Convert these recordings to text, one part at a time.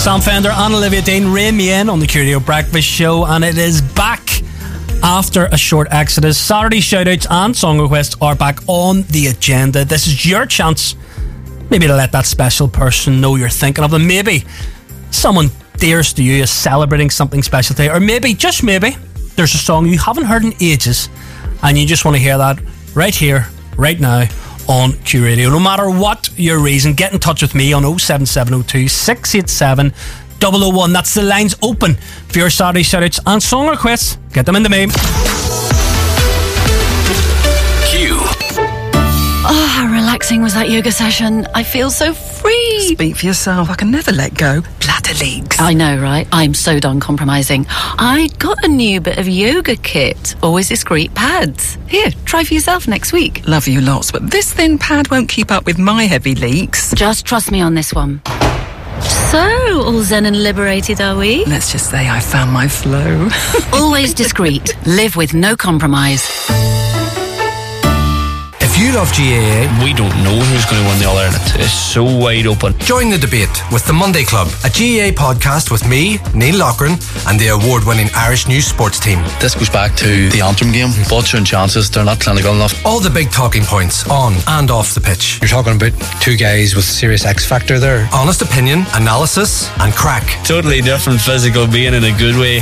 Sam Fender and Olivia Dean, Rain Me In on the Curio Breakfast Show, and it is back after a short exodus. Saturday shoutouts and song requests are back on the agenda. This is your chance maybe to let that special person know you're thinking of them. Maybe someone dearest to you is celebrating something special today, or maybe, just maybe, there's a song you haven't heard in ages and you just want to hear that right here, right now on Q Radio. No matter what your reason, get in touch with me on 07702 687 001. That's the lines open for your Saturday shoutouts and song requests. Get them into me. Q. Oh, how relaxing was that yoga session. I feel so free. Speak for yourself. I can never let go. Bladder leaks. I know, right? I'm so done compromising. I got a new bit of yoga kit. Always discreet pads. Here, try for yourself next week. Love you lots, but this thin pad won't keep up with my heavy leaks. Just trust me on this one. So, all zen and liberated, are we? Let's just say I found my flow. Always discreet. Live with no compromise. If you love GAA, we don't know who's going to win the All-Ireland. It's so wide open. Join the debate with the Monday Club, a GAA podcast with me, Neil Loughran, and the award-winning Irish News Sports team. This goes back to the Antrim game. Butcher and chances, they're not clinical enough. All the big talking points on and off the pitch. You're talking about two guys with serious X factor there. Honest opinion, analysis, and crack. Totally different physical being in a good way.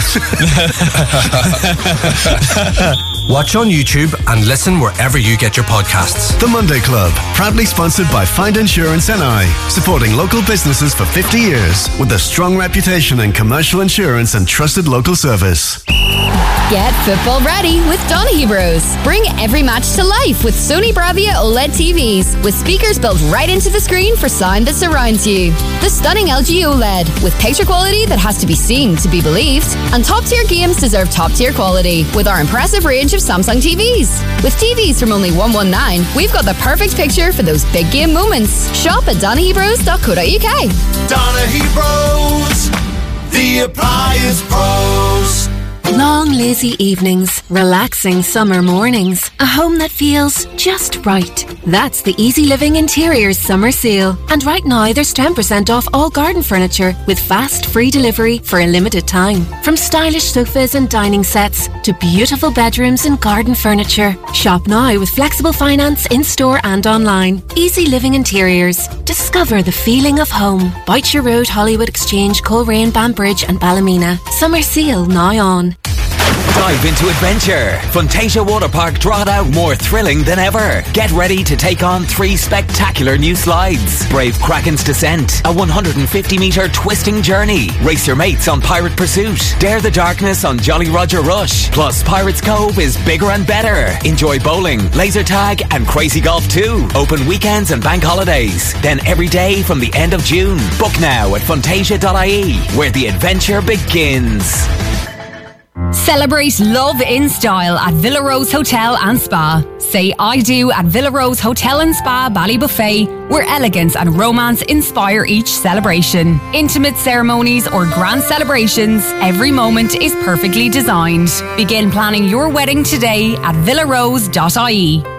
Watch on YouTube and listen wherever you get your podcasts. The Monday Club, proudly sponsored by Find Insurance NI, supporting local businesses for 50 years with a strong reputation in commercial insurance and trusted local service. Get football ready with Donaghy Bros. Bring every match to life with Sony Bravia OLED TVs with speakers built right into the screen for sound that surrounds you. The stunning LG OLED with picture quality that has to be seen to be believed. And top-tier games deserve top-tier quality with our impressive range of Samsung TVs. With TVs from only $119, we've got the perfect picture for those big game moments. Shop at DonaghyBros.co.uk. Donaghy Bros, the appliance pros. Long, lazy evenings, relaxing summer mornings, a home that feels just right. That's the Easy Living Interiors summer sale. And right now there's 10% off all garden furniture with fast free delivery for a limited time. From stylish sofas and dining sets to beautiful bedrooms and garden furniture. Shop now with flexible finance in-store and online. Easy Living Interiors. Discover the feeling of home. Boucher Road, Hollywood Exchange, Coleraine, Banbridge and Ballymena. Summer sale now on. Dive into adventure. Fantasia Water Park drawed out more thrilling than ever. Get ready to take on 3 spectacular new slides. Brave Kraken's Descent, a 150-metre twisting journey. Race your mates on Pirate Pursuit. Dare the darkness on Jolly Roger Rush. Plus, Pirates Cove is bigger and better. Enjoy bowling, laser tag and crazy golf too. Open weekends and bank holidays. Then every day from the end of June. Book now at fantasia.ie, where the adventure begins. Celebrate love in style at Villa Rose Hotel and Spa. Say I do at Villa Rose Hotel and Spa Ballybuffet, where elegance and romance inspire each celebration. Intimate ceremonies or grand celebrations, every moment is perfectly designed. Begin planning your wedding today at villarose.ie.